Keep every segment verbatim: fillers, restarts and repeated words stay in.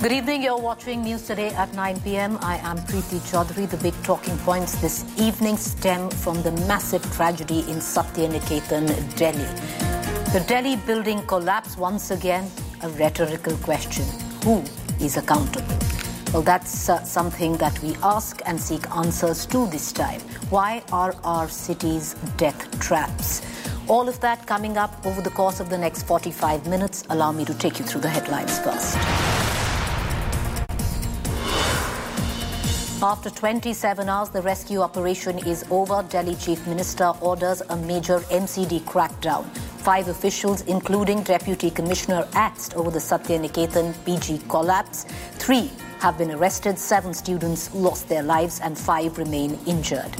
Good evening, you're watching News Today at nine p m I am Preeti Chaudhary. The big talking points this evening stem from the massive tragedy in Satyaniketan, Delhi. The Delhi building collapse once again, a rhetorical question. Who is accountable? Well, that's uh, something that we ask and seek answers to this time. Why are our cities death traps? All of that coming up over the course of the next forty-five minutes. Allow me to take you through the headlines first. After twenty-seven hours, the rescue operation is over. Delhi Chief Minister orders a major M C D crackdown. Five officials, including Deputy Commissioner, axed over the Satyaniketan P G collapse. Three have been arrested, seven students lost their lives, and five remain injured.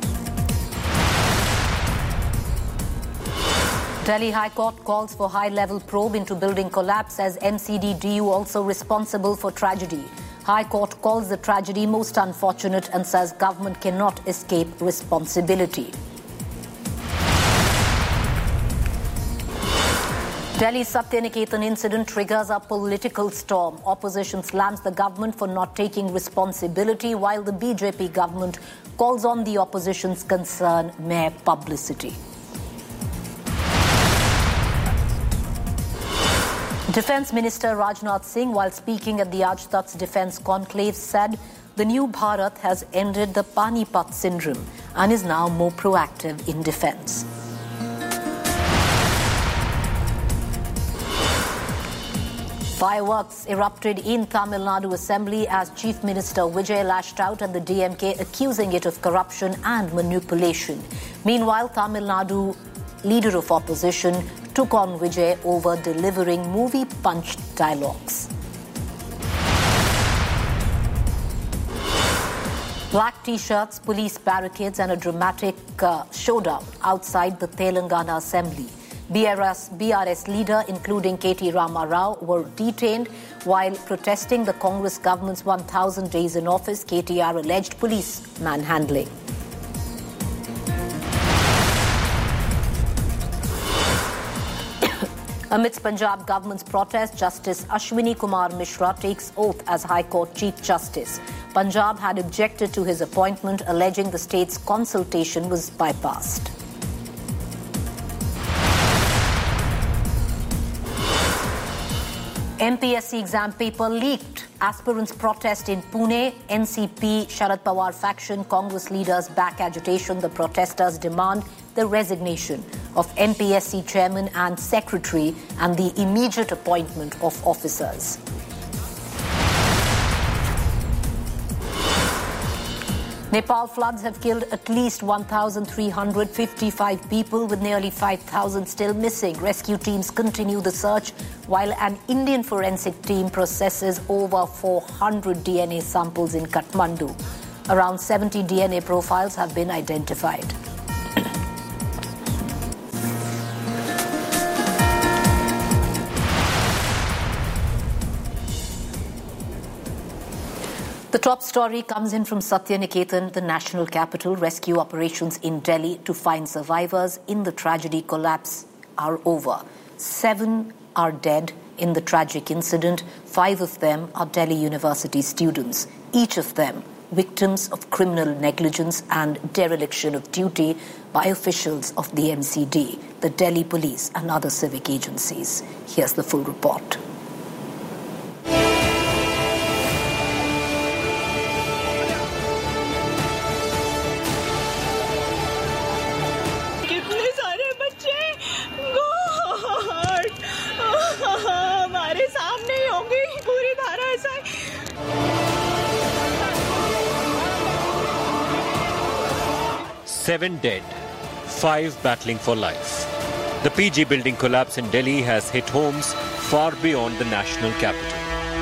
Delhi High Court calls for high-level probe into building collapse as M C D D U also responsible for tragedy. High Court calls the tragedy most unfortunate and says government cannot escape responsibility. Delhi Satyaniketan incident triggers a political storm. Opposition slams the government for not taking responsibility, while the B J P government calls on the opposition's concern mere publicity. Defence Minister Rajnath Singh, while speaking at the Aaj Tak's Defence Conclave, said the new Bharat has ended the Panipat syndrome and is now more proactive in defence. Fireworks erupted in Tamil Nadu Assembly as Chief Minister Vijay lashed out at the D M K, accusing it of corruption and manipulation. Meanwhile, Tamil Nadu Leader of Opposition took on Vijay over delivering movie-punched dialogues. Black T-shirts, police barricades and a dramatic uh, showdown outside the Telangana Assembly. B R S, B R S leader, including K T Rama Rao, were detained while protesting the Congress government's one thousand days in office. K T R alleged police manhandling. Amidst Punjab government's protest, Justice Ashwini Kumar Mishra takes oath as High Court Chief Justice. Punjab had objected to his appointment, alleging the state's consultation was bypassed. M P S C exam paper leaked. Aspirants protest in Pune. N C P, Sharad Pawar faction, Congress leaders back agitation. The protesters demand the resignation of M P S C chairman and secretary and the immediate appointment of officers. Nepal floods have killed at least one thousand three hundred fifty-five people, with nearly five thousand still missing. Rescue teams continue the search while an Indian forensic team processes over four hundred D N A samples in Kathmandu. Around seventy D N A profiles have been identified. The top story comes in from Satyaniketan, the national capital. Rescue operations in Delhi to find survivors in the tragedy collapse are over. Seven are dead in the tragic incident. Five of them are Delhi University students, each of them victims of criminal negligence and dereliction of duty by officials of the M C D, the Delhi Police and other civic agencies. Here's the full report. Seven dead, five battling for life. The P G building collapse in Delhi has hit homes far beyond the national capital.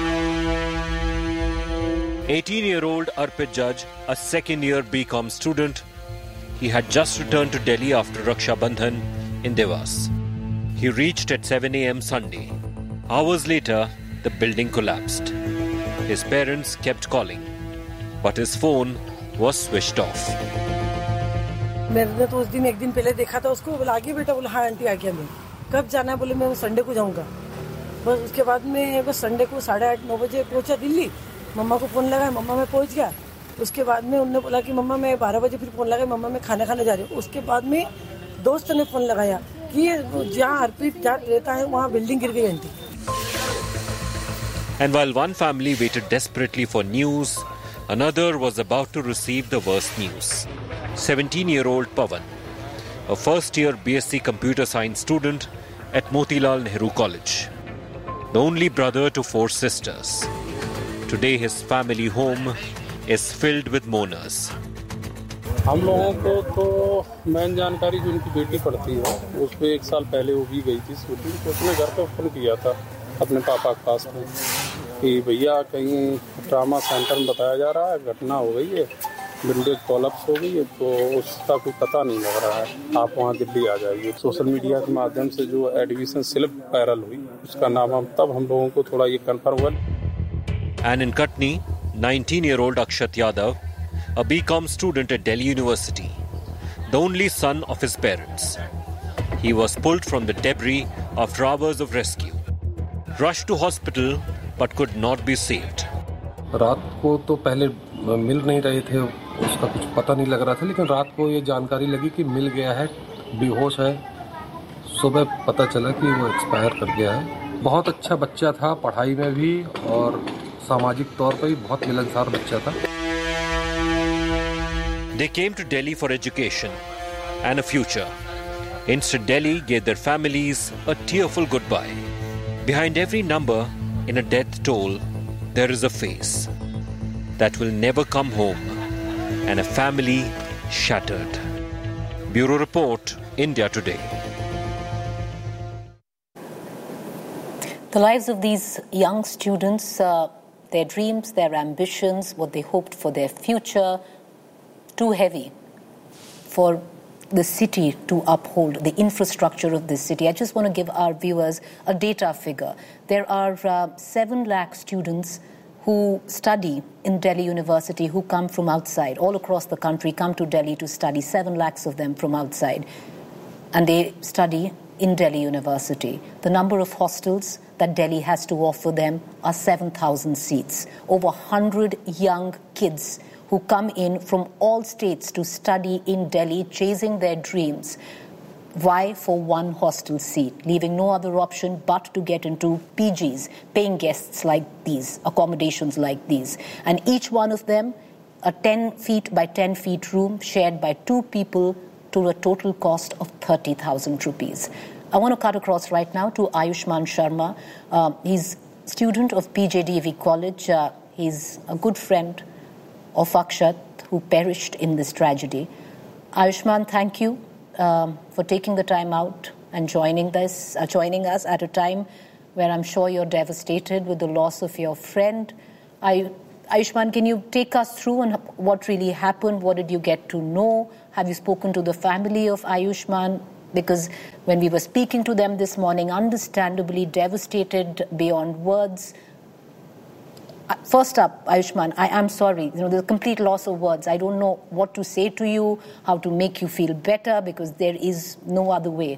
eighteen-year-old Arpit Judge, a second-year B Com student, he had just returned to Delhi after Raksha Bandhan in Devas. He reached at seven a m Sunday. Hours later, the building collapsed. His parents kept calling, but his phone was switched off. मैंने तो उस दिन एक दिन पहले देखा था उसको, बोला आगे बेटा, बोला हाँ आंटी आ गया, मैं कब जाना है, बोले मैं संडे को जाऊंगा. बस उसके बाद में बस संडे को साढ़े आठ नौ बजे पहुंचा दिल्ली। मम्मा को फ़ोन लगाया, मम्मा मैं पहुंच गया। उसके बाद में उन्होंने बोला कि मम्मा मैं बारह बजे फिर फ़ोन लगाया, मम्मा मैं खाना खाने जा रही हूँ। उसके बाद में दोस्त ने फ़ोन लगाया कि जहाँ अर्पित जहाँ रहता है वहाँ बिल्डिंग गिर गई aunty. And while one family waited desperately for news, another was about to receive the worst news. seventeen-year-old Pawan, a first-year B S c Computer Science student at Motilal Nehru College, the only brother to four sisters. Today his family home is filled with mourners. हम लोगों को तो main जानकारी जो उनकी बेटी पढ़ती है उस पर एक साल पहले वो भी गई थी शूटिंग, तो उसने घर पर फ़ोन किया था अपने पापा के पास में कि भैया कहीं ट्रामा सेंटर में बताया जा रहा है घटना हो गई है, विंडो कोलैप्स हो गई है, तो उसका कोई पता नहीं लग रहा है, आप वहाँ दिल्ली आ जाइए। सोशल मीडिया के माध्यम से जो एडमिशन स्लिप वायरल हुई उसका नाम हम तब हम लोगों को थोड़ा ये कन्फर्म हुआ। And in Katni, nineteen-year-old Akshat Yadav, a B Com student at Delhi University, the only son of his parents. He was pulled from the debris after hours of rescue. Rushed to hospital but could not be saved. रात को तो पहले मिल नहीं रहे थे, उसका कुछ पता नहीं लग रहा था, लेकिन रात को ये जानकारी लगी कि मिल गया है, बेहोश है। सुबह पता चला कि वो एक्सपायर कर गया है। बहुत अच्छा बच्चा था, पढ़ाई में भी और सामाजिक तौर पर भी बहुत मिलनसार बच्चा था। They came to Delhi for education and a future. Instead, Delhi gave their families a tearful goodbye. Behind every number in a death toll, there is a face that will never come home and a family shattered. Bureau Report, India Today. The lives of these young students, uh, their dreams, their ambitions, what they hoped for their future, too heavy for the city to uphold, the infrastructure of this city. I just want to give our viewers a data figure. There are uh, seven lakh students who study in Delhi University, who come from outside, all across the country, come to Delhi to study, seven lakhs of them from outside. And they study in Delhi University. The number of hostels that Delhi has to offer them are seven thousand seats. Over one hundred young kids who come in from all states to study in Delhi, chasing their dreams. Why? For one hostel seat, leaving no other option but to get into P Gs, paying guests like these, accommodations like these. And each one of them, a ten feet by ten feet room shared by two people to a total cost of thirty thousand rupees. I want to cut across right now to Ayushman Sharma. Uh, he's student of P J D V College. Uh, he's a good friend of Akshat, who perished in this tragedy. Ayushman, thank you um, for taking the time out and joining this, uh, joining us at a time where I'm sure you're devastated with the loss of your friend. I, Ayushman, can you take us through on what really happened? What did you get to know? Have you spoken to the family of Ayushman? Because when we were speaking to them this morning, understandably devastated beyond words. First up, Ayushman, I am sorry. You know, there's a complete loss of words. I don't know what to say to you, how to make you feel better, because there is no other way.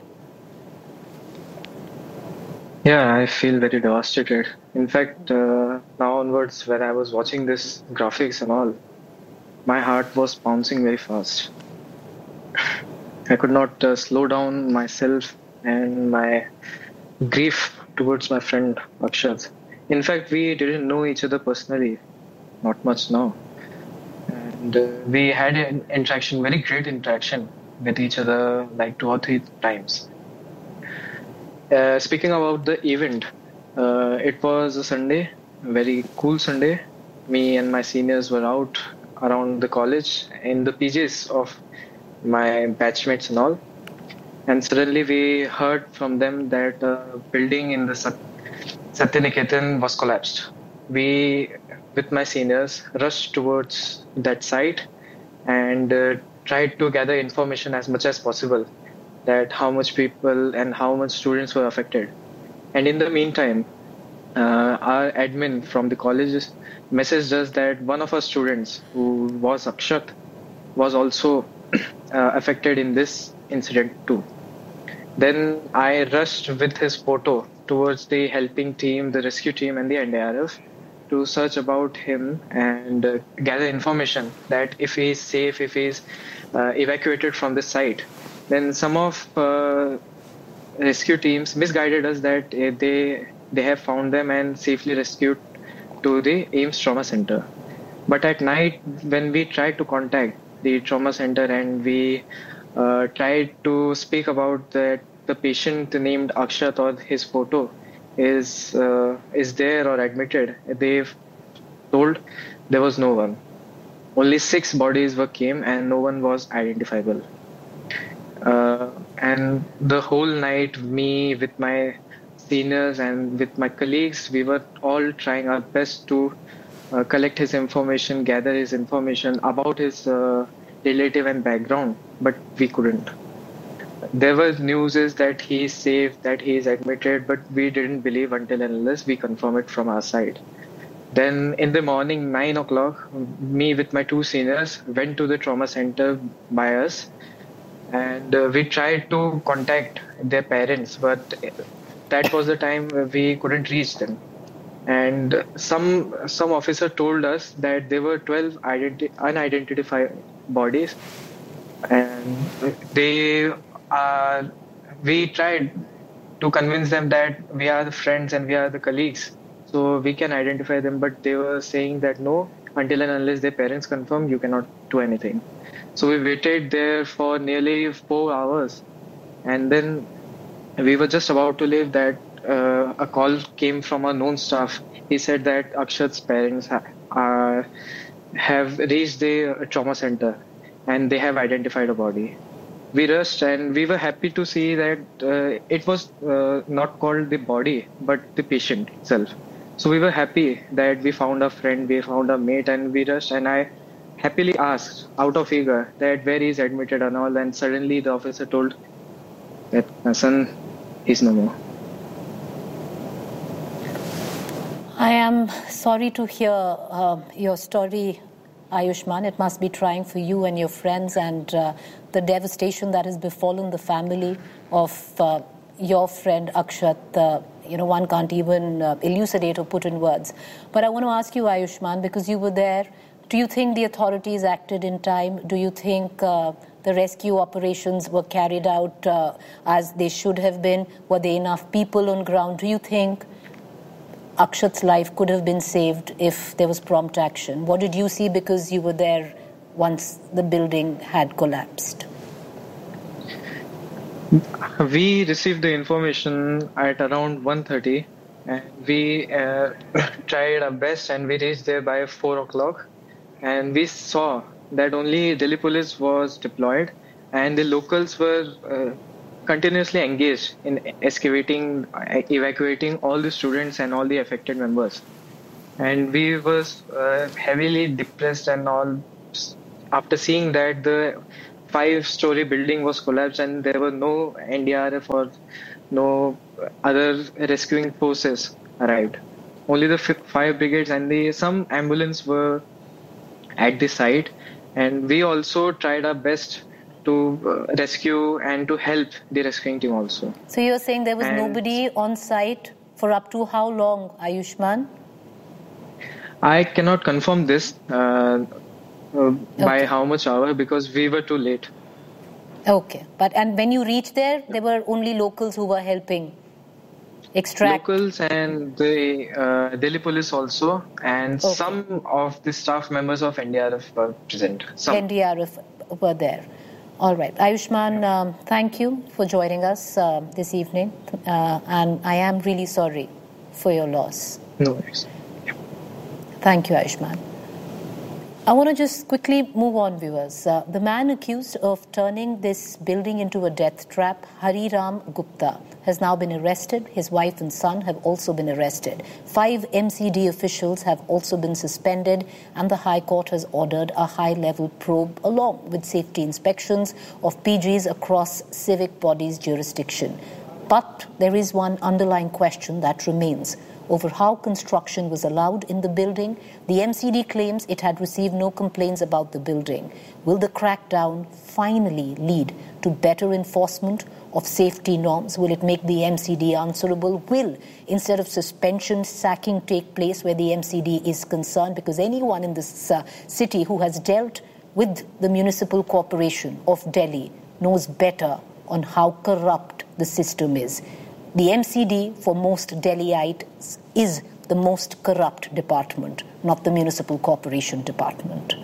Yeah, I feel very devastated. In fact, uh, now onwards, when I was watching this graphics and all, my heart was bouncing very fast. I could not uh, slow down myself and my grief towards my friend Akshat. In fact, we didn't know each other personally, not much now. And uh, we had an interaction, very great interaction with each other, like two or three times. Uh, speaking about the event, uh, it was a Sunday, a very cool Sunday. Me and my seniors were out around the college in the P Js of my batchmates and all. And suddenly we heard from them that a building in the Sat- Satyaniketan was collapsed. We, with my seniors, rushed towards that site and uh, tried to gather information as much as possible, that how much people and how much students were affected. And in the meantime, uh, our admin from the college messaged us that one of our students, who was Akshat, was also uh, affected in this incident too. Then I rushed with his photo towards the helping team, the rescue team, and the N D R F to search about him and uh, gather information that if he is safe, if he is uh, evacuated from the site. Then some of uh, rescue teams misguided us that uh, they they have found them and safely rescued to the AIIMS Trauma Center. But at night, when we tried to contact the trauma center and we uh, tried to speak about that the patient named Akshat or his photo is uh, is there or admitted, they've told there was no one. Only six bodies were came and no one was identifiable. Uh, and the whole night, me with my seniors and with my colleagues, we were all trying our best to uh, collect his information, gather his information about his uh, relative and background, but we couldn't. There were news that he is safe, that he is admitted, but we didn't believe until and unless we confirm it from our side. Then in the morning, nine o'clock, me with my two seniors went to the trauma center by us, and uh, we tried to contact their parents, but that was the time we couldn't reach them. And some some officer told us that there were twelve identi- unidentified bodies, and they are. We tried to convince them that we are the friends and we are the colleagues, so we can identify them. But they were saying that no, until and unless their parents confirm, you cannot do anything. So we waited there for nearly four hours, and then we were just about to leave that uh, a call came from a known staff. He said that Akshat's parents ha- are, have reached the trauma center and they have identified a body. We rushed and we were happy to see that uh, it was uh, not called the body but the patient itself. So we were happy that we found a friend, we found a mate, and we rushed, and I happily asked out of eager that where he is admitted and all, and suddenly the officer told that my son is no more. I am sorry to hear uh, your story, Ayushman. It must be trying for you and your friends, and uh, the devastation that has befallen the family of uh, your friend Akshat. Uh, you know, one can't even uh, elucidate or put in words. But I want to ask you, Ayushman, because you were there, do you think the authorities acted in time? Do you think uh, the rescue operations were carried out uh, as they should have been? Were there enough people on ground? Do you think Akshat's life could have been saved if there was prompt action? What did you see, because you were there once the building had collapsed? We received the information at around one thirty, and we uh, tried our best, and we reached there by four o'clock. And we saw that only Delhi police was deployed, and the locals were uh, continuously engaged in excavating, evacuating all the students and all the affected members. And we was uh, heavily depressed and all after seeing that the five-story building was collapsed and there were no N D R F or no other rescuing forces arrived. Only the fire brigades and the some ambulance were at the site, and we also tried our best to uh, rescue and to help the rescuing team also. So you're saying there was and nobody on site for up to how long, Ayushman? I cannot confirm this uh, uh, by Okay. how much hour, because we were too late. Okay. But and when you reached there, there were only locals who were helping extract. Locals and the uh, Delhi police also, and Okay. some of the staff members of N D R F were present. Some. N D R F were there. All right. Ayushman, um, thank you for joining us uh, this evening. Uh, and I am really sorry for your loss. No worries. Thank you, Ayushman. I want to just quickly move on, viewers. Uh, the man accused of turning this building into a death trap, Hari Ram Gupta, has now been arrested. His wife and son have also been arrested. Five M C D officials have also been suspended, and the High Court has ordered a high-level probe along with safety inspections of P Gs across civic bodies' jurisdiction. But there is one underlying question that remains over how construction was allowed in the building. The M C D claims it had received no complaints about the building. Will the crackdown finally lead to better enforcement, of safety norms? Will it make the M C D answerable? Will, instead of suspension, sacking take place where the M C D is concerned? Because anyone in this uh, city who has dealt with the Municipal Corporation of Delhi knows better on how corrupt the system is. The M C D, for most Delhiites, is the most corrupt department, not the Municipal Corporation department.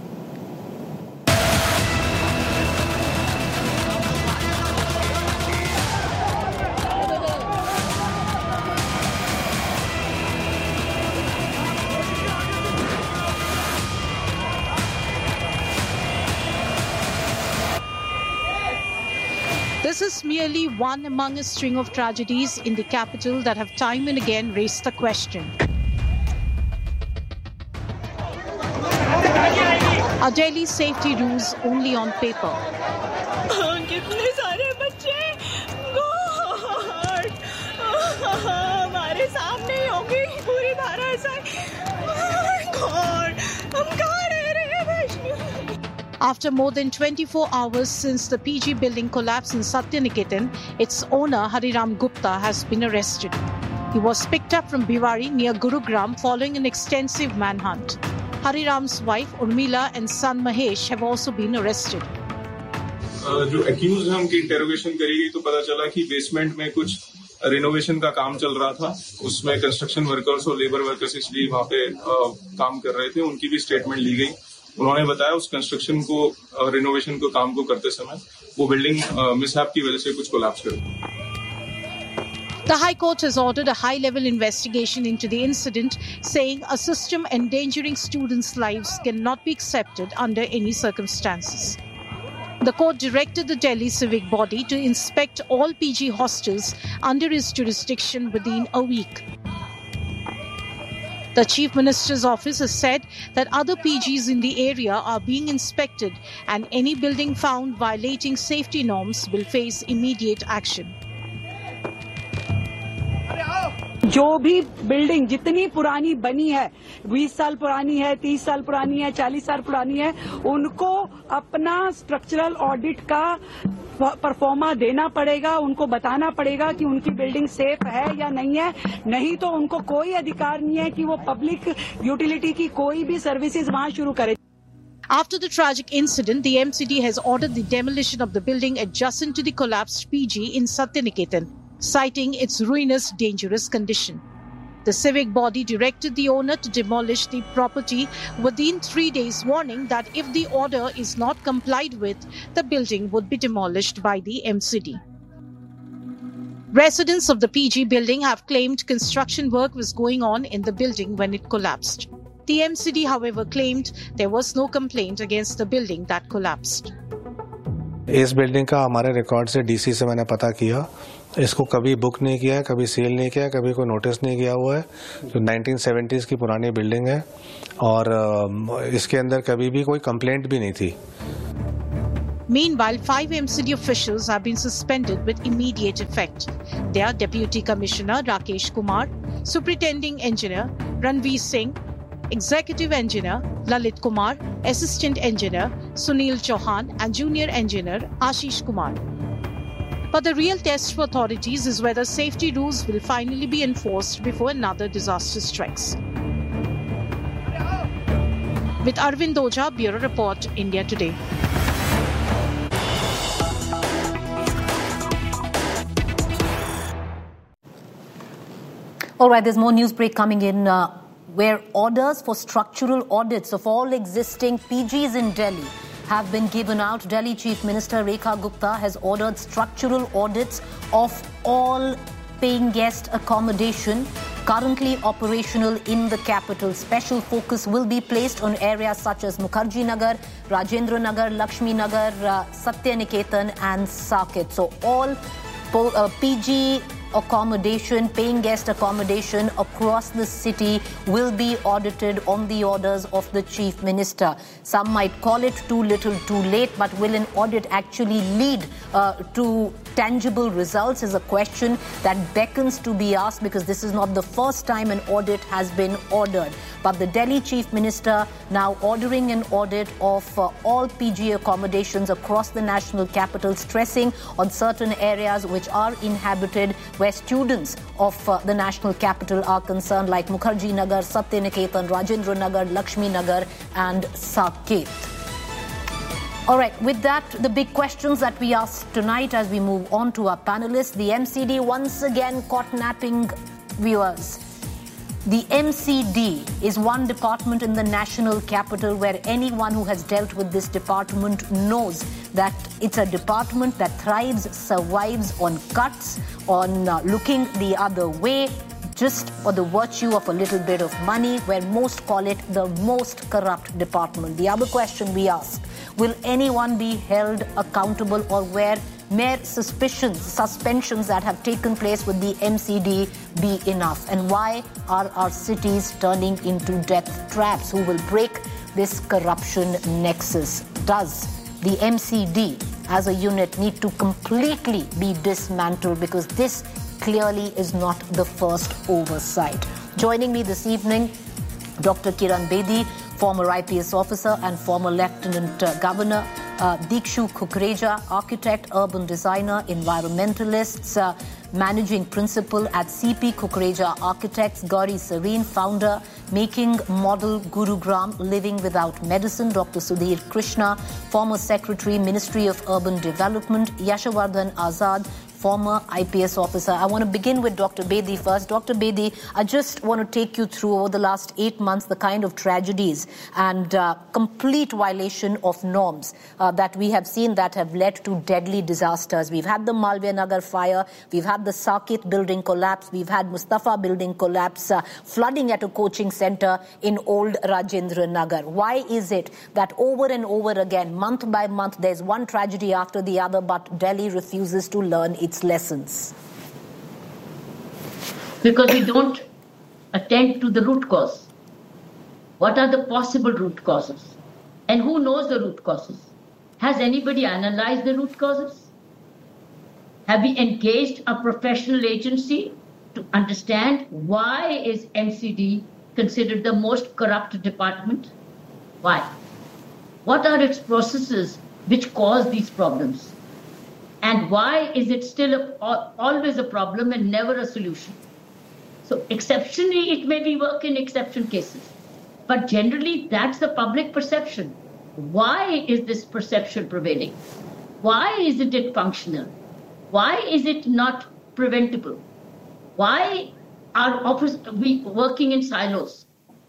This is merely one among a string of tragedies in the capital that have time and again raised the question. Are Delhi's safety rules only on paper? कितने सारे बच्चे God हमारे सामने ही होगी पूरी धारा ऐसा God हम कहाँ रह रहे हैं Vaishno. After more than twenty-four hours since the P G building collapsed in Satyaniketan, its owner Hariram Gupta has been arrested. He was picked up from Bhiwadi near Gurugram following an extensive manhunt. Hariram's wife Urmila and son Mahesh have also been arrested. जो accused हैं उनकी interrogation करी गई तो पता चला कि basement में कुछ रिनोवेशन का काम चल रहा था. उसमें कंस्ट्रक्शन वर्कर्स और लेबर वर्कर्स इसलिए वहाँ पे काम कर रहे थे. उनकी भी स्टेटमेंट ली गई. उन्होंने बताया उस कंस्ट्रक्शन को रिनोवेशन को काम को करते समय वो बिल्डिंग मिसहैप की वजह से कुछ कोलैप्स कर गई. The High Court has ordered a high-level investigation into the incident, saying a system endangering students' lives cannot be accepted under any circumstances. The court directed the Delhi civic body to inspect all P G hostels under its jurisdiction within a week. The Chief Minister's office has said that other P Gs in the area are being inspected and any building found violating safety norms will face immediate action. जो भी building जितनी पुरानी बनी है, बीस साल पुरानी है, तीस साल पुरानी है, चालीस साल पुरानी है, उनको अपना स्ट्रक्चरल ऑडिट का परफॉर्मा देना पड़ेगा. उनको बताना पड़ेगा कि उनकी बिल्डिंग सेफ है या नहीं है. नहीं तो उनको कोई अधिकार नहीं है कि वो पब्लिक यूटिलिटी की कोई भी सर्विसेज वहां शुरू करे. After the tragic incident, the M C D has ordered the demolition of the building adjacent to the collapsed P G in Satyaniketan, citing its ruinous, dangerous condition. The civic body directed the owner to demolish the property within three days, warning that if the order is not complied with, the building would be demolished by the M C D. Residents of the P G building have claimed construction work was going on in the building when it collapsed. The M C D, however, claimed there was no complaint against the building that collapsed. इस building का हमारे record से DC से मैंने पता किया. इसको कभी बुक नहीं किया है, कभी सील नहीं किया है, कभी कोई नोटिस नहीं किया हुआ है. जो नाइनटीन सेवेंटीज़ की पुरानी बिल्डिंग है और इसके अंदर कभी भी कोई कंप्लेंट भी नहीं थी. Meanwhile, five M C D officials have been suspended with immediate effect. They are Deputy Commissioner Rakesh Kumar, Superintending Engineer Ranveer Singh, Executive Engineer Lalit Kumar, Assistant Engineer Sunil Chauhan and Junior Engineer Ashish Kumar. But the real test for authorities is whether safety rules will finally be enforced before another disaster strikes. With Arvind Oja, Bureau Report, India Today. All right, there's more news break coming in uh, where orders for structural audits of all existing P Gs in Delhi have been given out. Delhi Chief Minister Rekha Gupta has ordered structural audits of all paying guest accommodation currently operational in the capital. Special focus will be placed on areas such as Mukherjee Nagar, Rajendra Nagar, Lakshmi Nagar, uh, Satyaniketan and Saket. So all po- uh, P G accommodation, paying guest accommodation across the city will be audited on the orders of the Chief Minister. Some might call it too little, too late, but will an audit actually lead uh, to tangible results is a question that beckons to be asked, because this is not the first time an audit has been ordered. But the Delhi Chief Minister now ordering an audit of uh, all P G accommodations across the national capital, stressing on certain areas which are inhabited where students of uh, the national capital are concerned, like Mukherjee Nagar, Satyaniketan, Rajendra Nagar, Lakshmi Nagar and Saket. All right, with that, the big questions that we ask tonight as we move on to our panelists. The M C D once again caught napping viewers. The M C D is one department in the national capital where anyone who has dealt with this department knows that it's a department that thrives, survives on cuts, on uh, looking the other way, just for the virtue of a little bit of money, where most call it the most corrupt department. The other question we ask, will anyone be held accountable, or where mere suspicions, suspensions that have taken place with the M C D be enough? And why are our cities turning into death traps? Who will break this corruption nexus? Does the M C D as a unit need to completely be dismantled? Because this clearly is not the first oversight. Joining me this evening, Doctor Kiran Bedi, former I P S officer and former Lieutenant uh, Governor, uh, Dikshu Kukreja, architect, urban designer, environmentalist, uh, managing principal at C P Kukreja Architects, Gauri Serene, founder, Making Model Gurugram, Living Without Medicine, Doctor Sudhir Krishna, former secretary, Ministry of Urban Development, Yashovardhan Azad, former I P S officer. I want to begin with Doctor Bedi first. Doctor Bedi, I just want to take you through over the last eight months the kind of tragedies and uh, complete violation of norms uh, that we have seen that have led to deadly disasters. We've had the Malviya Nagar fire, we've had the Saket building collapse, we've had Mustafa building collapse, uh, flooding at a coaching center in old Rajendra Nagar. Why is it that over and over again, month by month, there's one tragedy after the other, but Delhi refuses to learn its its lessons? Because we don't attend to the root cause. What are the possible root causes? And who knows the root causes? Has anybody analyzed the root causes? Have we engaged a professional agency to understand why is M C D considered the most corrupt department? Why? What are its processes which cause these problems? And why is it still a, always a problem and never a solution? So exceptionally, it may be work in exception cases. But generally, that's the public perception. Why is this perception prevailing? Why isn't it functional? Why is it not preventable? Why are we working in silos?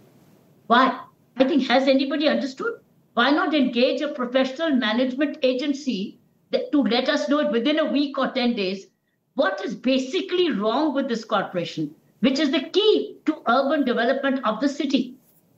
Why? I think, has anybody understood? Why not engage a professional management agency to let us know within a week or ten days what is basically wrong with this corporation, which is the key to urban development of the city.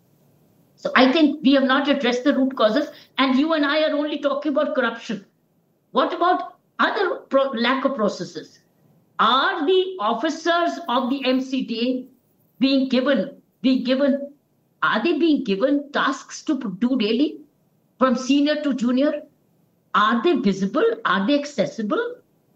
So I think we have not addressed the root causes, and you and I are only talking about corruption. What about other pro- lack of processes? Are the officers of the M C D being given, being given, are they being given tasks to do daily from senior to junior? Are they visible? Are they accessible?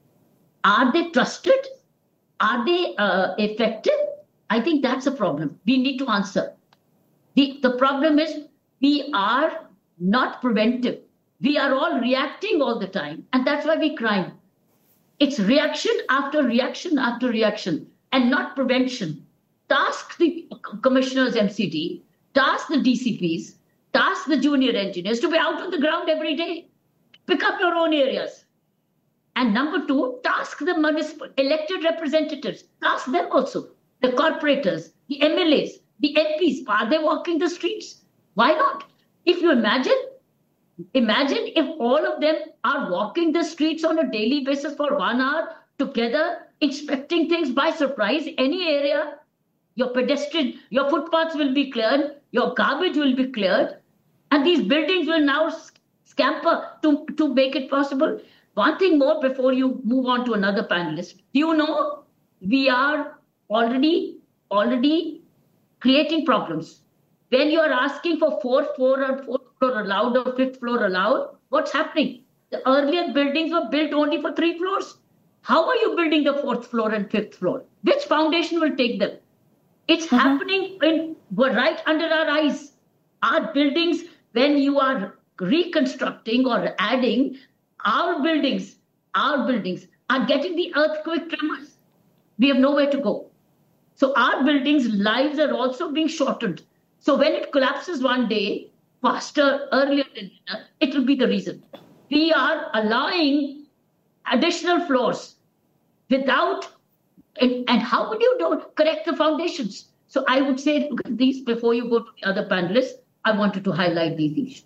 Are they trusted? Are they uh, effective? I think that's a problem we need to answer. The, the problem is we are not preventive. We are all reacting all the time, and that's why we crime. It's reaction after reaction after reaction, and not prevention. Task the commissioners, M C D, task the D C Ps, task the junior engineers to be out on the ground every day. Pick up your own areas. And number two, task the municipal elected representatives. Task them also. The corporators, the M L As, the M Ps, are they walking the streets? Why not? If you imagine, imagine if all of them are walking the streets on a daily basis for one hour together, inspecting things by surprise, any area, your pedestrian, your footpaths will be cleared, your garbage will be cleared, and these buildings will now scamper to, to make it possible. One thing more before you move on to another panelist. Do you know we are already, already creating problems? When you are asking for fourth floor or fourth floor allowed or fifth floor allowed, what's happening? The earlier buildings were built only for three floors. How are you building the fourth floor and fifth floor? Which foundation will take them? It's mm-hmm. happening in, right under our eyes. Our buildings, when you are reconstructing or adding, our buildings, our buildings are getting the earthquake tremors. We have nowhere to go. So our buildings' lives are also being shortened. So when it collapses one day, faster, earlier than dinner, it will be the reason. We are allowing additional floors without, and, and how would you do correct the foundations? So I would say, look at these before you go to the other panelists. I wanted to highlight these issues.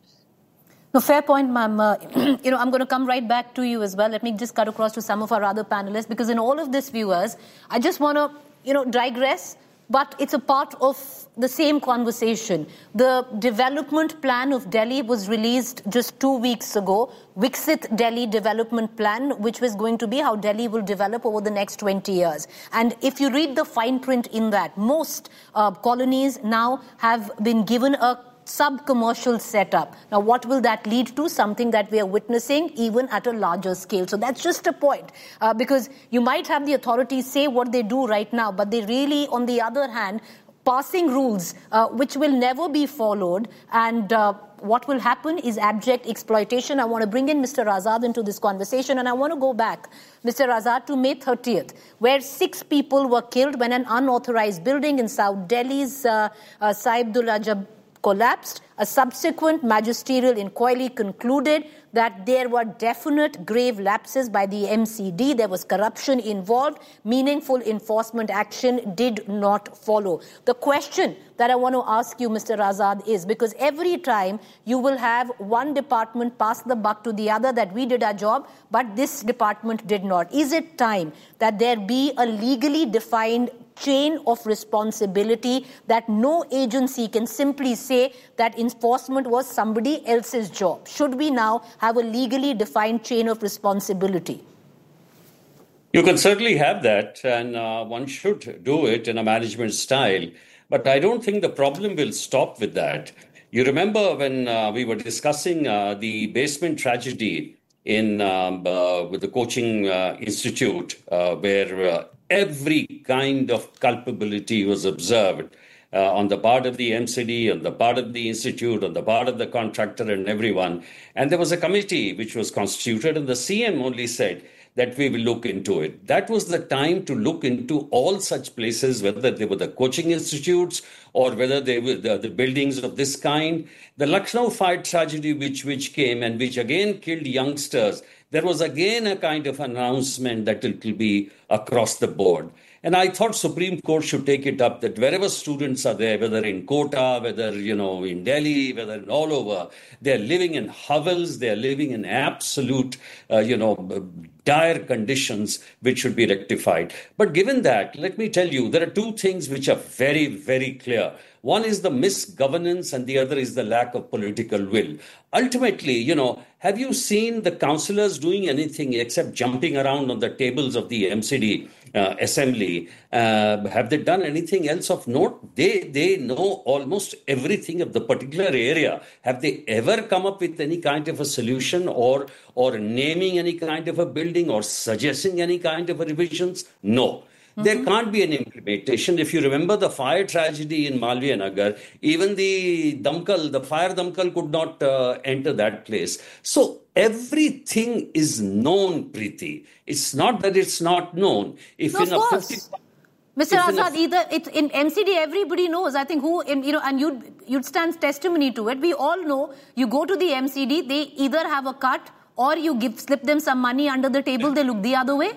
No, fair point, ma'am. Uh, you know, I'm going to come right back to you as well. Let me just cut across to some of our other panelists, because in all of this, viewers, I just want to, you know, digress, but it's a part of the same conversation. The development plan of Delhi was released just two weeks ago, Viksit Delhi Development Plan, which was going to be how Delhi will develop over the next twenty years. And if you read the fine print in that, most uh, colonies now have been given a sub-commercial setup. Now, what will that lead to? Something that we are witnessing even at a larger scale. So that's just a point, uh, because you might have the authorities say what they do right now, but they really, on the other hand, passing rules uh, which will never be followed, and uh, what will happen is abject exploitation. I want to bring in Mister Azad into this conversation, and I want to go back, Mister Azad, to May thirtieth, where six people were killed when an unauthorized building in South Delhi's uh, uh, Saibdullah Jab collapsed. A subsequent magisterial inquiry concluded that there were definite grave lapses by the M C D. There was corruption involved. Meaningful enforcement action did not follow. The question that I want to ask you, Mister Azad, is because every time you will have one department pass the buck to the other that we did our job, but this department did not. Is it time that there be a legally defined chain of responsibility, that no agency can simply say that enforcement was somebody else's job? Should we now have a legally defined chain of responsibility? You can certainly have that, and uh, one should do it in a management style. But I don't think the problem will stop with that. You remember when uh, we were discussing uh, the basement tragedy in um, uh, with the coaching uh, institute, uh, where uh, every kind of culpability was observed uh, on the part of the M C D, on the part of the institute, on the part of the contractor and everyone. And there was a committee which was constituted, and the C M only said that we will look into it. That was the time to look into all such places, whether they were the coaching institutes or whether they were the, the buildings of this kind. The Lucknow fire tragedy, which, which came and which again killed youngsters, there was again a kind of announcement that it will be across the board. And I thought Supreme Court should take it up that wherever students are there, whether in Kota, whether, you know, in Delhi, whether in all over, they're living in hovels, they're living in absolute, uh, you know, dire conditions which should be rectified. But given that, let me tell you, there are two things which are very, very clear. One is the misgovernance and the other is the lack of political will. Ultimately, you know, have you seen the councillors doing anything except jumping around on the tables of the M C D uh, assembly? Uh, have they done anything else of note? They they know almost everything of the particular area. Have they ever come up with any kind of a solution or or naming any kind of a building or suggesting any kind of a revisions? No. Mm-hmm. There can't be an implementation. If you remember the fire tragedy in Malviya Nagar, even the Damkal, the fire Damkal could not uh, enter that place. So everything is known, Preeti. It's not that it's not known. If no, in of a course. fifty, Mister if Azad, in a, either it's in M C D, everybody knows. I think who, you know, and you'd, you'd stand testimony to it. We all know you go to the M C D, they either have a cut or you give slip them some money under the table, they look the other way.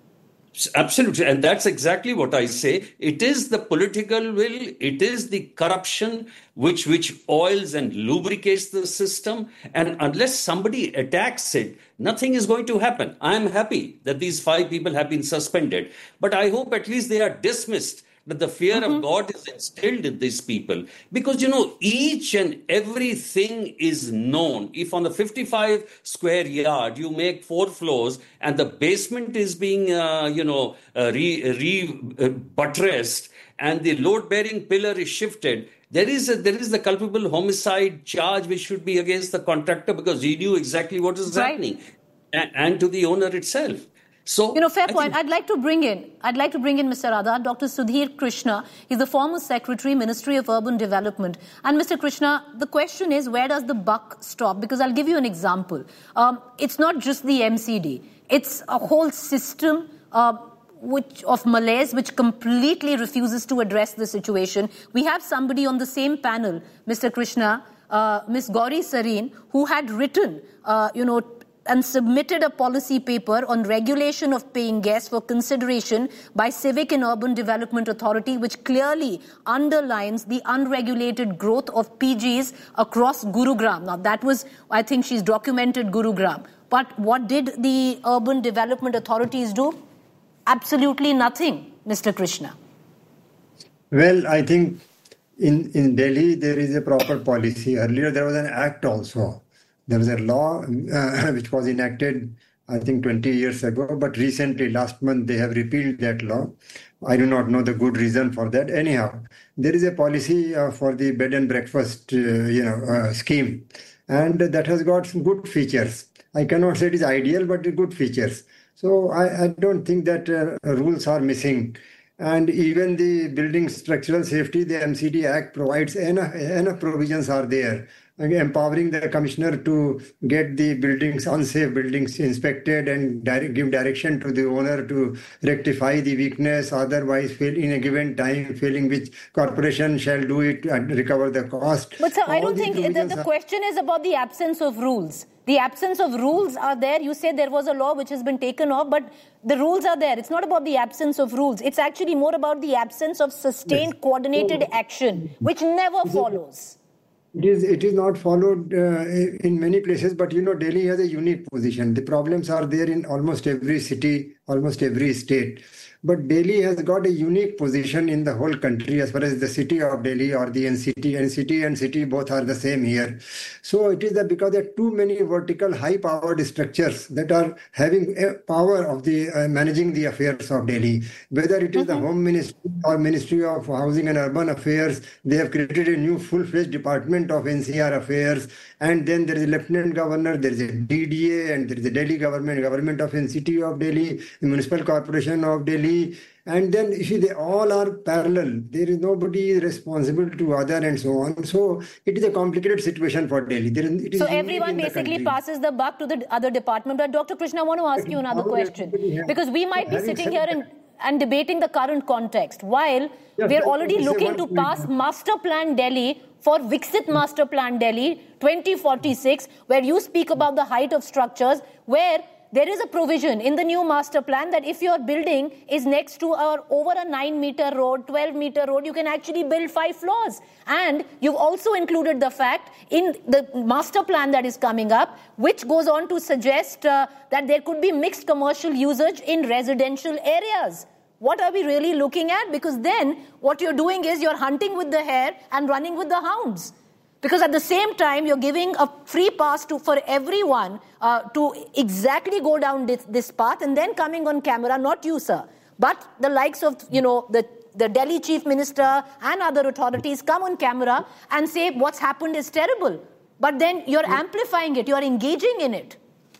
Absolutely. And that's exactly what I say. It is the political will. It is the corruption which, which oils and lubricates the system. And unless somebody attacks it, nothing is going to happen. I'm happy that these five people have been suspended, but I hope at least they are dismissed, that the fear mm-hmm. of God is instilled in these people. Because, you know, each and everything is known. If on a fifty-five square yard, you make four floors and the basement is being, uh, you know, uh, re, re uh, buttressed and the load-bearing pillar is shifted, there is a, there is the culpable homicide charge which should be against the contractor because he knew exactly what is right. happening, and, and to the owner itself. So, you know, fair I point. think- I'd like to bring in, I'd like to bring in Mister Radha, Doctor Sudhir Krishna. He's the former Secretary, Ministry of Urban Development. And Mister Krishna, the question is, where does the buck stop? Because I'll give you an example. Um, it's not just the M C D. It's a whole system uh, which of malaise which completely refuses to address the situation. We have somebody on the same panel, Mister Krishna, uh, Miz Gauri Sareen, who had written, uh, you know, and submitted a policy paper on regulation of paying guests for consideration by Civic and Urban Development Authority, which clearly underlines the unregulated growth of P Gs across Gurugram. Now, that was, I think she's documented Gurugram. But what did the urban development authorities do? Absolutely nothing, Mister Krishna. Well, I think in, in Delhi, there is a proper policy. Earlier, there was an act also. There was a law uh, which was enacted, I think, twenty years ago, but recently, last month, they have repealed that law. I do not know the good reason for that. Anyhow, there is a policy uh, for the bed and breakfast uh, you know, uh, scheme, and that has got some good features. I cannot say it is ideal, but good features. So I, I don't think that uh, rules are missing. And even the building structural safety, the M C D Act provides enough, enough provisions are there, empowering the commissioner to get the buildings, unsafe buildings inspected and direct, give direction to the owner to rectify the weakness, otherwise fail in a given time, failing which corporation shall do it and recover the cost. But sir, I All don't these think the, the are... question is about the absence of rules. The absence of rules are there. You say there was a law which has been taken off, but the rules are there. It's not about the absence of rules. It's actually more about the absence of sustained, yes. coordinated action, which never follows. It is, it is not followed uh, in many places, but you know, Delhi has a unique position. The problems are there in almost every city, almost every state. But Delhi has got a unique position in the whole country as far as the city of Delhi or the N C T. N C T and city both are the same here. So it is that because there are too many vertical high-powered structures that are having a power of the uh, managing the affairs of Delhi. Whether it is mm-hmm. the Home Ministry or Ministry of Housing and Urban Affairs, they have created a new full-fledged department of N C R affairs. And then there is a Lieutenant Governor, there is a D D A, and there is a Delhi government, government of N C T of Delhi, the Municipal Corporation of Delhi. And then you see, they all are parallel. There is nobody responsible to other and so on. So it is a complicated situation for Delhi. There is, it is so everyone basically passes the buck to the other department. But Doctor Krishna, I want to ask you another question. Because we might be sitting here and, and debating the current context, while yes, we're already looking to pass Master Plan Delhi for Viksit Master Plan Delhi twenty forty-six, where you speak about the height of structures, where there is a provision in the new master plan that if your building is next to or over a nine meter road, twelve meter road, you can actually build five floors. And you've also included the fact in the master plan that is coming up, which goes on to suggest uh, that there could be mixed commercial usage in residential areas. What are we really looking at? Because then what you're doing is you're hunting with the hare and running with the hounds. Because at the same time, you're giving a free pass to for everyone uh, to exactly go down this, this path, and then coming on camera, not you, sir, but the likes of, you know, the, the Delhi Chief Minister and other authorities come on camera and say what's happened is terrible. But then you're amplifying it, you're engaging in it.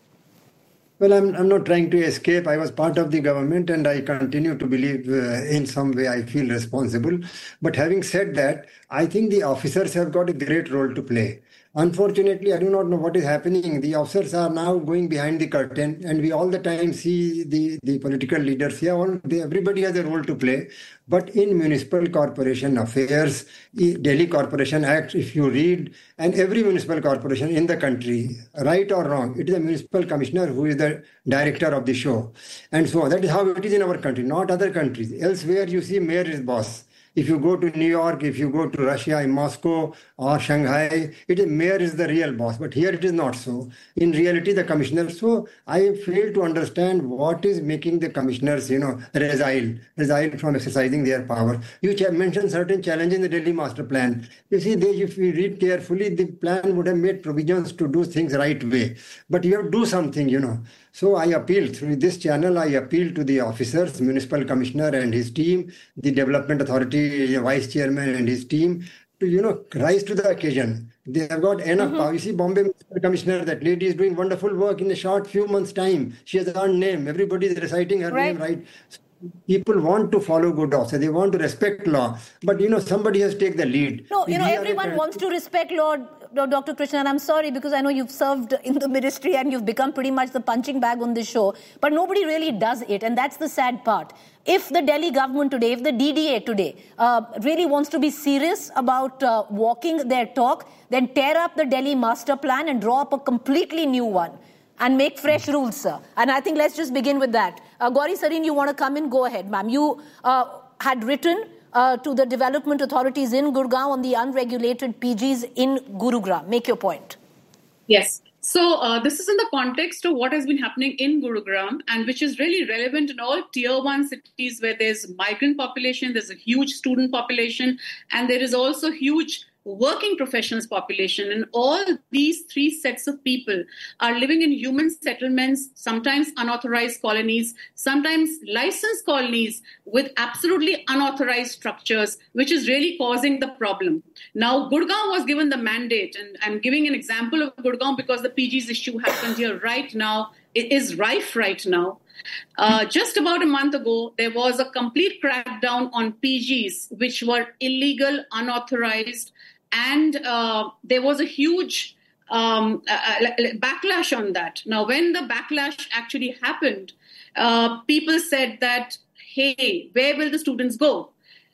Well, I'm, I'm not trying to escape. I was part of the government and I continue to believe uh, in some way I feel responsible. But having said that, I think the officers have got a great role to play. Unfortunately, I do not know what is happening. The officers are now going behind the curtain, and we all the time see the, the political leaders here. All, they, everybody has a role to play. But in municipal corporation affairs, Delhi Corporation Act, if you read, and every municipal corporation in the country, right or wrong, it is a municipal commissioner who is the director of the show. And so that is how it is in our country, not other countries. Elsewhere, you see mayor is boss. If you go to New York, if you go to Russia, in Moscow or Shanghai, it is mayor is the real boss. But here it is not so. In reality, the commissioner. So I fail to understand what is making the commissioners, you know, resile, resile from exercising their power. You mentioned certain challenges in the Delhi Master Plan. You see, they, if we read carefully, the plan would have made provisions to do things right way. But you have to do something, you know. So I appeal through this channel, I appeal to the officers, municipal commissioner and his team, the development authority vice chairman and his team, you know, rise to the occasion. They have got enough Mm-hmm. power. You see, Bombay Commissioner, that lady is doing wonderful work in a short few months' time. She has earned name. Everybody is reciting her Right. name, right? People want to follow good laws. They want to respect law. But, you know, somebody has to take the lead. No, you know, We are everyone a- wants to respect law, Doctor Krishnan, and I'm sorry because I know you've served in the ministry and you've become pretty much the punching bag on this show, but nobody really does it, and that's the sad part. If the Delhi government today, if the D D A today uh, really wants to be serious about uh, walking their talk, then tear up the Delhi master plan and draw up a completely new one and make fresh rules, sir. And I think let's just begin with that. Uh, Gauri Sareen, you want to come in? Go ahead, ma'am. You uh, had written uh, to the development authorities in Gurgaon on the unregulated P Gs in Gurugram. Make your point. Yes. So uh, this is in the context of what has been happening in Gurugram, and which is really relevant in all tier one cities where there's migrant population, there's a huge student population, and there is also huge working professionals population. And all these three sets of people are living in human settlements, sometimes unauthorized colonies, sometimes licensed colonies with absolutely unauthorized structures, which is really causing the problem. Now, Gurgaon was given the mandate, and I'm giving an example of Gurgaon because the P Gs issue happened here right now. It is rife right now. Uh, just about a month ago, there was a complete crackdown on P Gs, which were illegal, unauthorized, and uh, there was a huge um, uh, backlash on that. Now, when the backlash actually happened, uh, people said that, hey, where will the students go?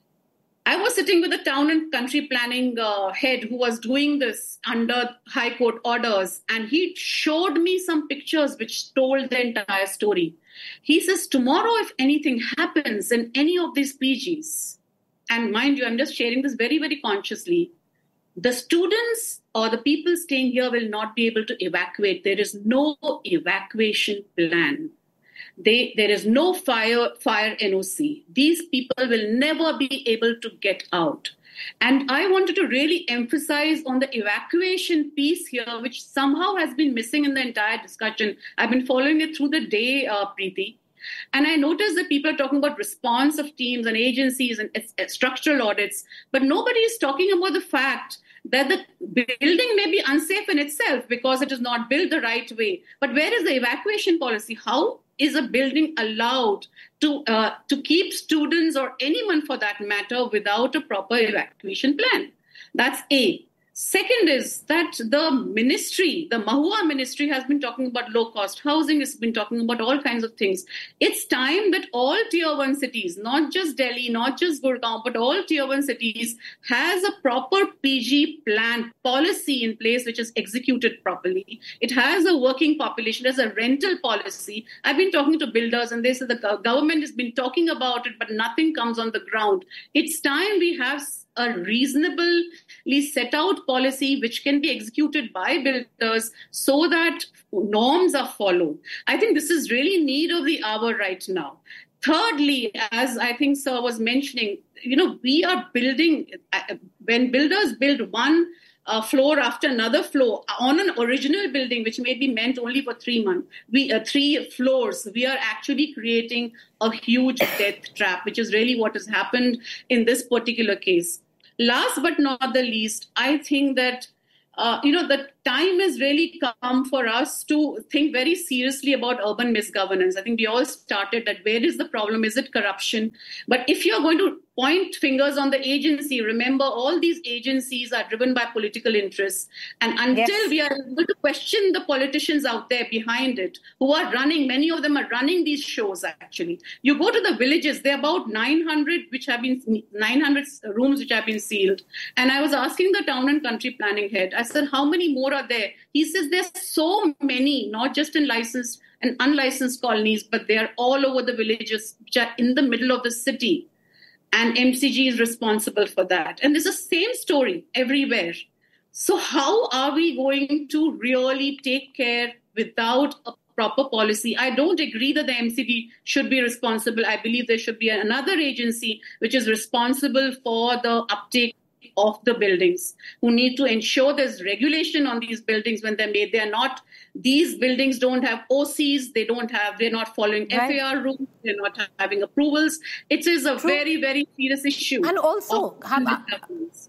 I was sitting with a town and country planning uh, head who was doing this under High Court orders, and he showed me some pictures which told the entire story. He says, tomorrow, if anything happens in any of these P Gs, and mind you, I'm just sharing this very, very consciously, the students or the people staying here will not be able to evacuate. There is no evacuation plan. They, there is no fire, fire N O C. These people will never be able to get out. And I wanted to really emphasize on the evacuation piece here, which somehow has been missing in the entire discussion. I've been following it through the day, uh, Preeti. And I noticed that people are talking about response of teams and agencies and uh, structural audits, but nobody is talking about the fact that the building may be unsafe in itself because it is not built the right way. But where is the evacuation policy? How is a building allowed to uh, to keep students or anyone for that matter without a proper evacuation plan? That's A. Second is that the ministry, the Mahua ministry, has been talking about low-cost housing, has been talking about all kinds of things. It's time that all tier one cities, not just Delhi, not just Gurgaon, but all tier one cities has a proper P G plan policy in place which is executed properly. It has a working population, there's a rental policy. I've been talking to builders and they say the government has been talking about it, but nothing comes on the ground. It's time we have a reasonably set out policy which can be executed by builders so that norms are followed. I think this is really need of the hour right now. Thirdly, as I think Sir was mentioning, you know, we are building, when builders build one uh, floor after another floor on an original building, which may be meant only for three months, we uh, three floors, we are actually creating a huge death trap, which is really what has happened in this particular case. Last but not the least, I think that, uh, you know, the time has really come for us to think very seriously about urban misgovernance. I think we all started that where is the problem? Is it corruption? But if you're going to point fingers on the agency, remember all these agencies are driven by political interests. And until yes. we are able to question the politicians out there behind it, who are running, many of them are running these shows actually. You go to the villages, there are about nine hundred which have been, nine hundred rooms which have been sealed. And I was asking the town and country planning head, I said, how many more are there? He says there's so many, not just in licensed and unlicensed colonies, but they are all over the villages which are in the middle of the city. And M C G is responsible for that. And there's the same story everywhere. So how are we going to really take care without a proper policy? I don't agree that the M C G should be responsible. I believe there should be another agency which is responsible for the uptake of the buildings, who need to ensure there's regulation on these buildings when they're made. They're not, these buildings don't have O Cs, they don't have, they're not following right. F A R rules, they're not having approvals. It is a True. very, very serious issue. And also,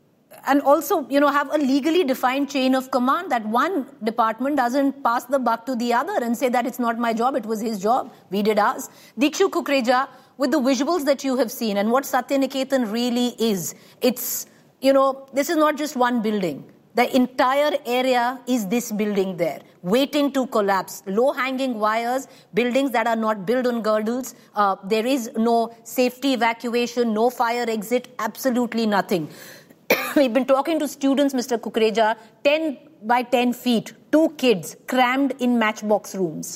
and also, you know, have a legally defined chain of command that one department doesn't pass the buck to the other and say that it's not my job, it was his job, we did ours. Dikshu Kukreja, with the visuals that you have seen and what Satyaniketan really is, it's, you know, this is not just one building. The entire area is this building there, waiting to collapse. Low-hanging wires, buildings that are not built on girdles. Uh, there is no safety evacuation, no fire exit, absolutely nothing. We've been talking to students, Mister Kukreja, ten by ten feet, two kids crammed in matchbox rooms.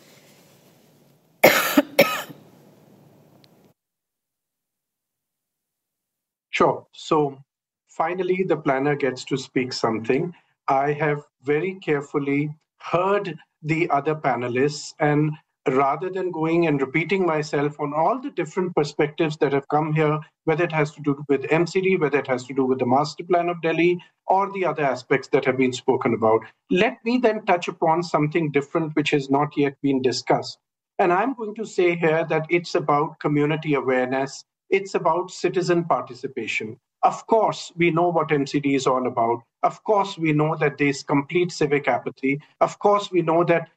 Sure. So finally, the planner gets to speak something. I have very carefully heard the other panelists, and rather than going and repeating myself on all the different perspectives that have come here, whether it has to do with M C D, whether it has to do with the master plan of Delhi, or the other aspects that have been spoken about, let me then touch upon something different which has not yet been discussed. And I'm going to say here that it's about community awareness. It's about citizen participation. Of course, we know what M C D is all about. Of course, we know that there's complete civic apathy. Of course, we know that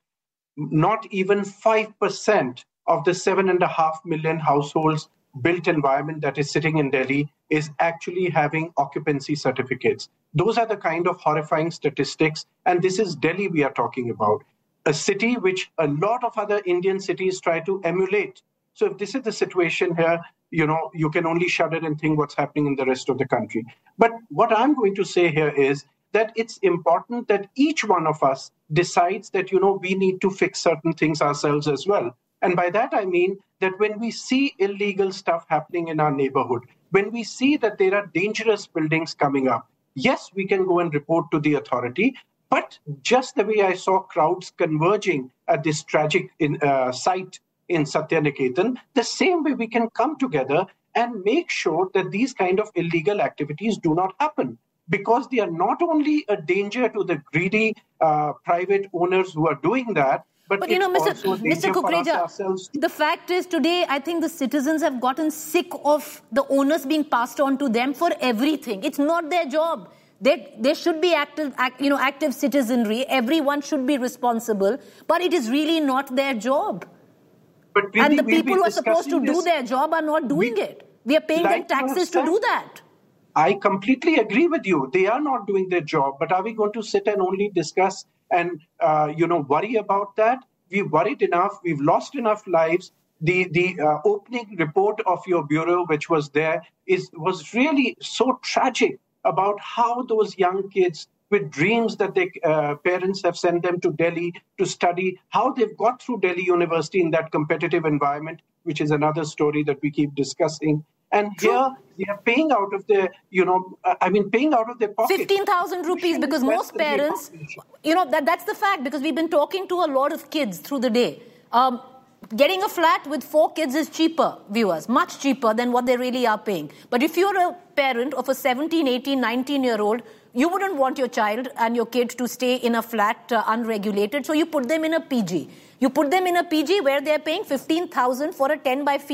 not even five percent of the seven and a half million households built environment that is sitting in Delhi is actually having occupancy certificates. Those are the kind of horrifying statistics. And this is Delhi we are talking about, a city which a lot of other Indian cities try to emulate. So if this is the situation here, you know, you can only shudder and think what's happening in the rest of the country. But what I'm going to say here is that it's important that each one of us decides that, you know, we need to fix certain things ourselves as well. And by that, I mean that when we see illegal stuff happening in our neighborhood, when we see that there are dangerous buildings coming up, yes, we can go and report to the authority. But just the way I saw crowds converging at this tragic in, uh, site in Satyaniketan, the same way we can come together and make sure that these kind of illegal activities do not happen, because they are not only a danger to the greedy uh, private owners who are doing that, but, but you know, Mister Mister Kukreja, the fact is today, I think the citizens have gotten sick of the owners being passed on to them for everything. It's not their job. They, they should be active, act, you know, active citizenry. Everyone should be responsible, but it is really not their job. But and the we'll people who are supposed to do their job are not doing we, it. We are paying like them taxes to do that. I completely agree with you. They are not doing their job. But are we going to sit and only discuss and, uh, you know, worry about that? We've worried enough. We've lost enough lives. The the uh, opening report of your bureau, which was there, is was really so tragic about how those young kids with dreams that their uh, parents have sent them to Delhi to study, how they've got through Delhi University in that competitive environment, which is another story that we keep discussing. And here they are paying out of their, you know, I mean, paying out of their pocket. fifteen thousand rupees, because most parents, you know, that, that's the fact, because we've been talking to a lot of kids through the day. Um, getting a flat with four kids is cheaper, viewers, much cheaper than what they really are paying. But if you're a parent of a seventeen, eighteen, nineteen-year-old, you wouldn't want your child and your kid to stay in a flat uh, unregulated, so you put them in a P G. You put them in a P G where they're paying fifteen thousand for a ten by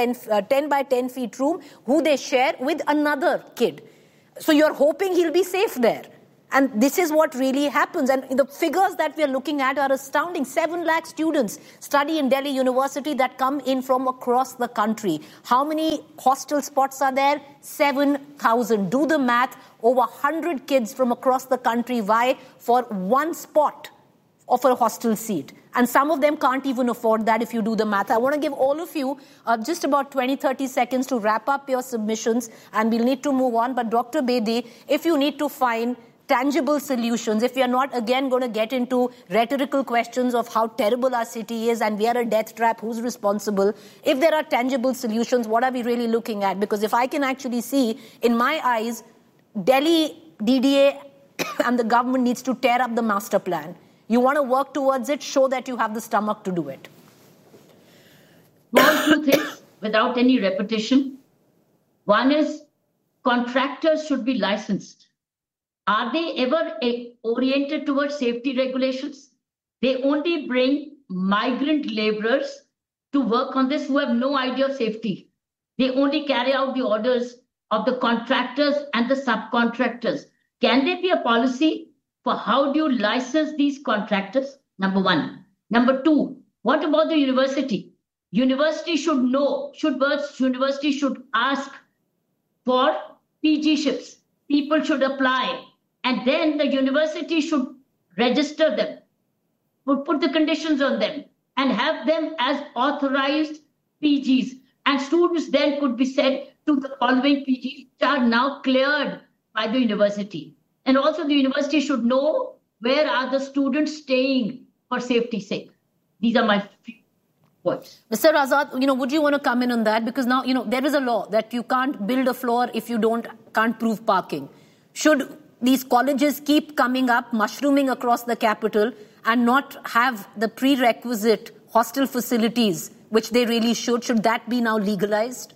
ten feet room, who they share with another kid. So you're hoping he'll be safe there. And this is what really happens. And the figures that we're looking at are astounding. Seven lakh students study in Delhi University that come in from across the country. How many hostel spots are there? seven thousand. Do the math. Over one hundred kids from across the country vie for one spot of a hostel seat. And some of them can't even afford that if you do the math. I want to give all of you uh, just about twenty, thirty seconds to wrap up your submissions, and we'll need to move on. But Doctor Bedi, if you need to find tangible solutions, if we are not again going to get into rhetorical questions of how terrible our city is and we are a death trap, who's responsible, if there are tangible solutions, what are we really looking at? Because if I can actually see, in my eyes, Delhi D D A and the government needs to tear up the master plan. You want to work towards it, show that you have the stomach to do it. One, two things without any repetition. One is contractors should be licensed. Are they ever oriented towards safety regulations? They only bring migrant laborers to work on this who have no idea of safety. They only carry out the orders of the contractors and the subcontractors. Can there be a policy for how do you license these contractors? Number one. Number two, what about the university? University should know, should university should ask for P G ships. People should apply. And then the university should register them, put, put the conditions on them, and have them as authorized P Gs. And students then could be sent to the following P Gs which are now cleared by the university. And also the university should know where are the students staying for safety's sake. These are my few points. Mister Azad, you know, would you want to come in on that? Because now, you know, there is a law that you can't build a floor if you don't can't prove parking. Should these colleges keep coming up, mushrooming across the capital, and not have the prerequisite hostel facilities, which they really should? Should that be now legalized?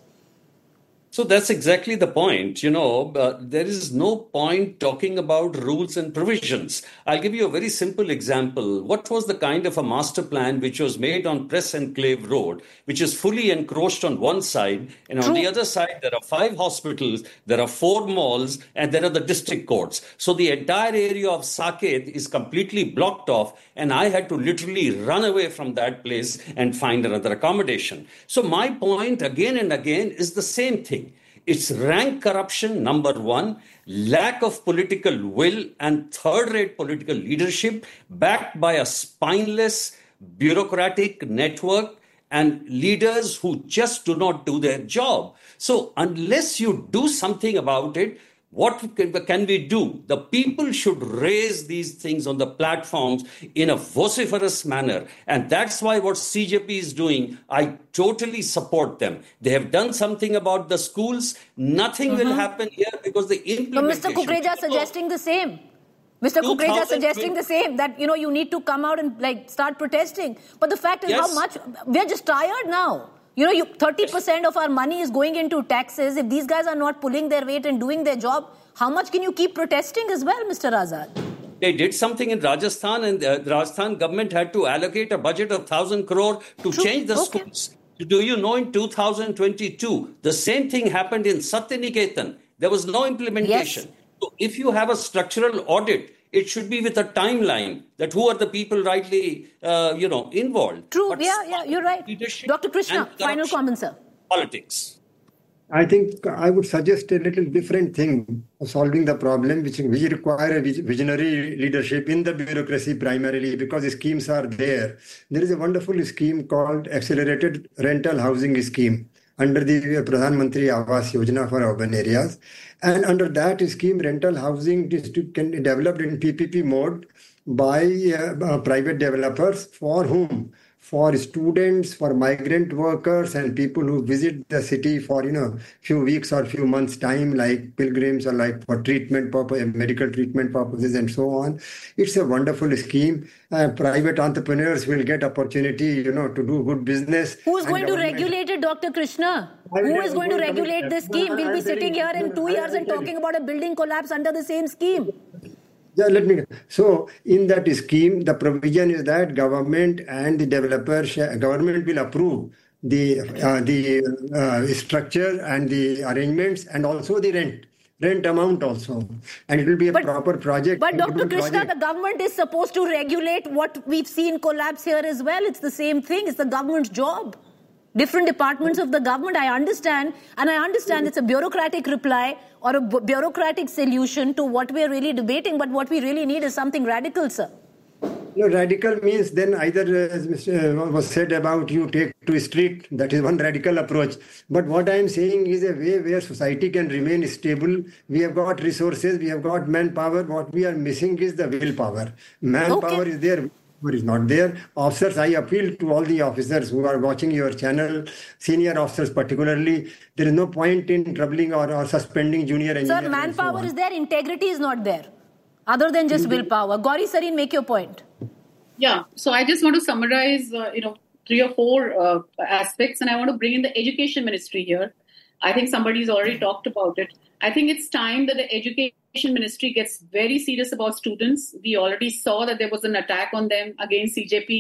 So that's exactly the point. You know, uh, there is no point talking about rules and provisions. I'll give you a very simple example. What was the kind of a master plan which was made on Press Enclave Road, which is fully encroached on one side, and True. on the other side, there are five hospitals, there are four malls, and there are the district courts. So the entire area of Saket is completely blocked off, and I had to literally run away from that place and find another accommodation. So my point again and again is the same thing. It's rank corruption, number one, lack of political will and third-rate political leadership backed by a spineless bureaucratic network and leaders who just do not do their job. So unless you do something about it, what can we do? The people should raise these things on the platforms in a vociferous manner. And that's why what C J P is doing, I totally support them. They have done something about the schools. Nothing mm-hmm. will happen here because the implementation... But Mister Kukreja is suggesting the same. Mister Kukreja is suggesting the same, that, you know, you need to come out and, like, start protesting. But the fact is yes. how much... We're just tired now. You know, you, thirty percent of our money is going into taxes. If these guys are not pulling their weight and doing their job, how much can you keep protesting as well, Mister Azad? They did something in Rajasthan, and the Rajasthan government had to allocate a budget of one thousand crore to True. change the okay. schools. Do you know in two thousand twenty-two, the same thing happened in Satyaniketan. There was no implementation. Yes. So if you have a structural audit, it should be with a timeline that who are the people rightly, uh, you know, involved. True, but yeah, yeah, you're right. Doctor Krishna, final comment, sir. Politics. I think I would suggest a little different thing of solving the problem, which, which require a visionary leadership in the bureaucracy primarily, because schemes are there. There is a wonderful scheme called Accelerated Rental Housing Scheme under the Pradhan Mantri Awas Yojana for urban areas. And under that scheme, rental housing is to, can be developed in P P P mode by uh, uh, private developers. For whom? For students, for migrant workers, and people who visit the city for, you know, few weeks or few months time, like pilgrims or like for treatment purpose, medical treatment purposes, and so on. It's a wonderful scheme. Uh, private entrepreneurs will get opportunity, you know, to do good business. Who's going to regulate it, Doctor Krishna? Who is going to regulate this scheme? We'll be sitting here in two years and talking about a building collapse under the same scheme. Yeah, let me. So, in that scheme, the provision is that government and the developers, government will approve the uh, the uh, structure and the arrangements, and also the rent, rent amount also, and it will be a but, proper project. But Doctor Krishna, project. The government is supposed to regulate what we've seen collapse here as well. It's the same thing. It's the government's job. Different departments of the government, I understand, and I understand it's a bureaucratic reply or a bu- bureaucratic solution to what we are really debating, but what we really need is something radical, sir. No, radical means then either, as Mister was said about, you take to street, that is one radical approach. But what I am saying is a way where society can remain stable. We have got resources, we have got manpower. What we are missing is the willpower. Manpower okay. is there. Is not there. Officers, I appeal to all the officers who are watching your channel, senior officers particularly, there is no point in troubling or, or suspending junior engineers. Sir, manpower so is there, integrity is not there, other than just mm-hmm. willpower. Gauri Sareen, make your point. Yeah, so I just want to summarize, uh, you know, three or four uh, aspects, and I want to bring in the education ministry here. I think somebody's already talked about it. I think it's time that the education ministry gets very serious about students. We already saw that there was an attack on them against C J P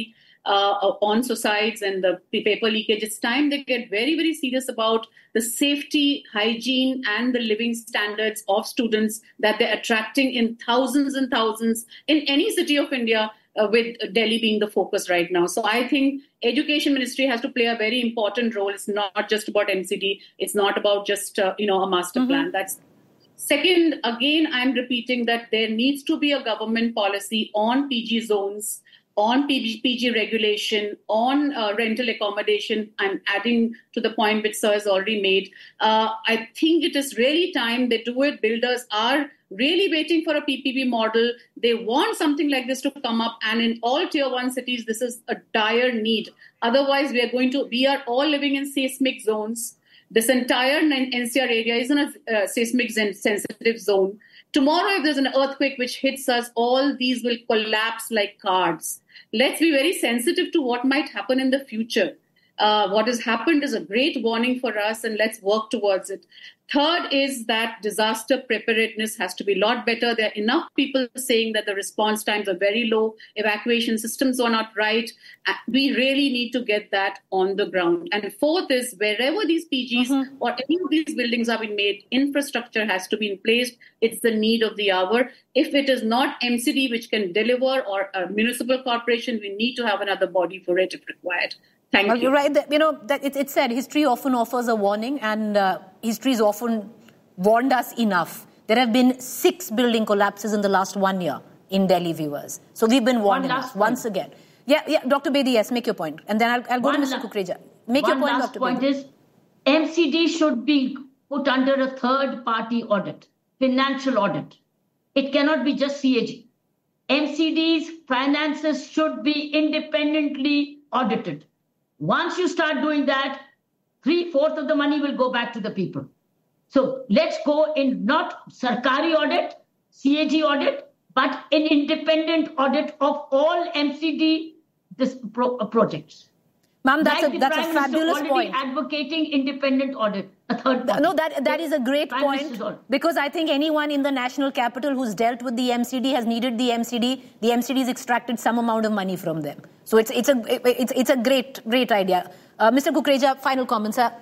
uh, on suicides and the paper leakage. It's time they get very, very serious about the safety, hygiene, and the living standards of students that they're attracting in thousands and thousands in any city of India, uh, with Delhi being the focus right now. So I think Education Ministry has to play a very important role. It's not just about M C D. It's not about just, uh, you know, a master mm-hmm. plan. That's Second, again, I'm repeating that there needs to be a government policy on P G zones, on P G, P G regulation, on uh, rental accommodation. I'm adding to the point which Sir has already made. Uh, I think it is really time they do it. Builders are really waiting for a P P P model. They want something like this to come up. And in all tier one cities, this is a dire need. Otherwise, we are going to, we are all living in seismic zones. This entire N C R area is in a uh, seismic sensitive zone. Tomorrow, if there's an earthquake which hits us, all these will collapse like cards. Let's be very sensitive to what might happen in the future. Uh, what has happened is a great warning for us, and let's work towards it. Third is that disaster preparedness has to be a lot better. There are enough people saying that the response times are very low, evacuation systems are not right. We really need to get that on the ground. And fourth is wherever these P Gs mm-hmm. or any of these buildings are being made, infrastructure has to be in place. It's the need of the hour. If it is not M C D which can deliver, or a municipal corporation, we need to have another body for it if required. Thank well, you. You're right. That, you know, that it, it said history often offers a warning, and uh, history's often warned us enough. There have been six building collapses in the last one year in Delhi, viewers. So we've been warned enough once again. Yeah, yeah, Doctor Bedi, yes, make your point. And then I'll, I'll go one to Mister Kukreja. Make your point, Doctor Bedi. One last point is M C D should be put under a third-party audit, financial audit. It cannot be just C A G. M C D's finances should be independently audited. Once you start doing that, three-fourths of the money will go back to the people. So let's go in not Sarkari audit, C A G audit, but an independent audit of all M C D this pro- projects. Ma'am, that's like a that's a fabulous point. Advocating independent audit, a third party. No, that that is a great point, because I think anyone in the national capital who's dealt with the M C D has needed the M C D. The M C D has extracted some amount of money from them. So it's it's a it's it's a great great idea. Uh, Mister Kukreja, final comments, sir.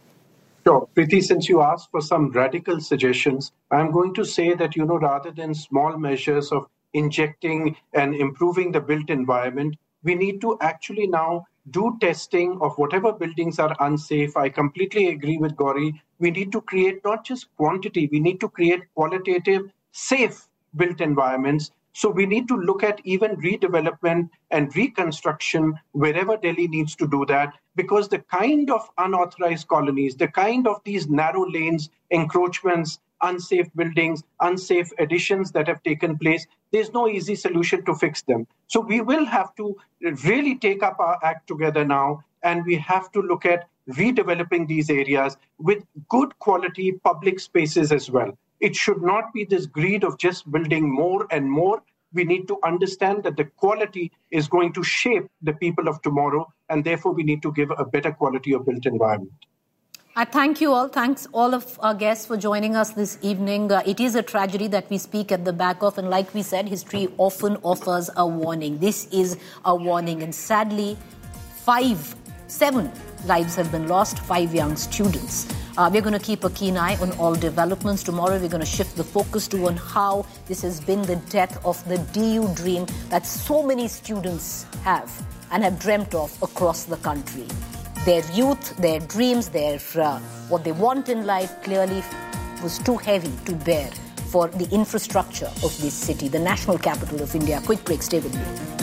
Sure. Preeti, since you asked for some radical suggestions, I'm going to say that, you know, rather than small measures of injecting and improving the built environment, we need to actually now do testing of whatever buildings are unsafe. I completely agree with Gauri. We need to create not just quantity, we need to create qualitative, safe built environments. So we need to look at even redevelopment and reconstruction wherever Delhi needs to do that, because the kind of unauthorized colonies, the kind of these narrow lanes, encroachments, unsafe buildings, unsafe additions that have taken place, there's no easy solution to fix them. So we will have to really take up our act together now, and we have to look at redeveloping these areas with good quality public spaces as well. It should not be this greed of just building more and more. We need to understand that the quality is going to shape the people of tomorrow, and therefore we need to give a better quality of built environment. I thank you all. Thanks all of our guests for joining us this evening. Uh, it is a tragedy that we speak at the back of, and like we said, history often offers a warning. This is a warning, and sadly, five, seven lives have been lost, five young students. Uh, we're going to keep a keen eye on all developments. Tomorrow, we're going to shift the focus to on how this has been the death of the D U dream that so many students have and have dreamt of across the country. Their youth, their dreams, their uh, what they want in life clearly was too heavy to bear for the infrastructure of this city, the national capital of India. Quick break, stay with me.